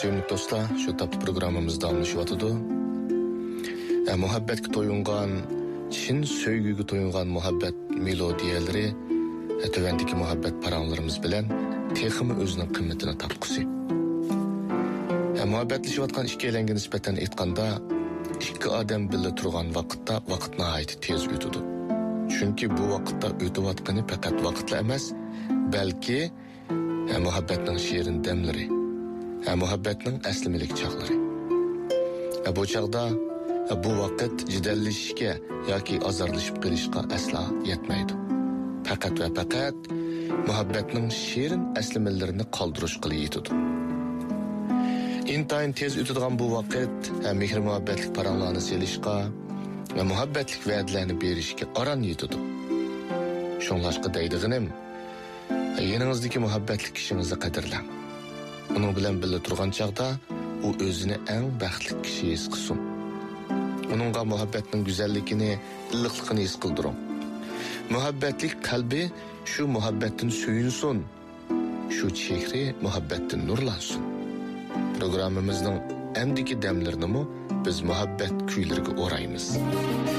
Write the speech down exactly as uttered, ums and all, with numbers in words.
Sevimli dostlar, şu taptı programımızda anlaşıvatıdı. E, muhabbetki toyungan, Çin söygügü toyungan muhabbet melodiyaları, e, tövendeki muhabbet paranlarımız bilen, teximi özünün kıymetini tapkısı. E, muhabbetleşivatkan iki elengi nispeten etkanda, iki adam bile turgan vakitta vakitna ait tez ötüdü. Çünkü bu vakitta ötüvatkanı fakat vakitla emas, belki e, muhabbetinin şiirin demleri, e, muhabbetinin eslimelik çağları. E, bu çağda e, bu vakit cidellişke yoki azarlışıp gelişke asla yetmeydi. Fakat ve fakat muhabbetinin şiirin eslimelerini kaldırış kılı yetidu. İntayın tez ötüdüğün bu vakit e, mehir muhabbetlik paranlarını selişke ve muhabbetlik vədlərini berişke aran yetidu. Şonlaşkı deydiğinim, e, yeninizdeki muhabbetlik kişinizi kadirlen. Onun bilen bile turgan çağda o özüne en baxtlik kişi his kılsın. Onunla muhabbetinin güzellikini, ılıklıkını his kıldırın. Muhabbetlik kalbi şu muhabbetin söyünsün. Şu çehri muhabbetin nurlansın. Programımızın emdiki demlerini mi biz muhabbet küylerine orayımız.